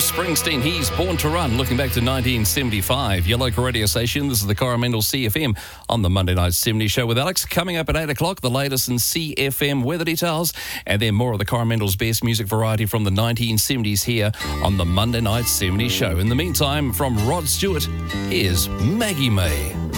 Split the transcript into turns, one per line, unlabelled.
Bruce Springsteen. He's Born to Run, looking back to 1975. Your local radio station. This is the Coromandel CFM on the Monday Night 70 Show with Alex. Coming up at 8 o'clock, the latest in CFM weather details, and then more of the Coromandel's best music variety from the 1970s here on the Monday Night 70 Show. In the meantime, from Rod Stewart, here's Maggie May.